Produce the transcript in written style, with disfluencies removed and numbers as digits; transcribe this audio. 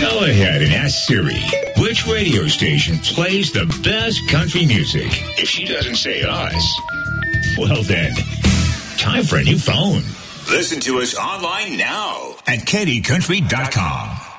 Go ahead and ask Siri which radio station plays the best country music. If she doesn't say us, well then, time for a new phone. Listen to us online now at KDCountry.com.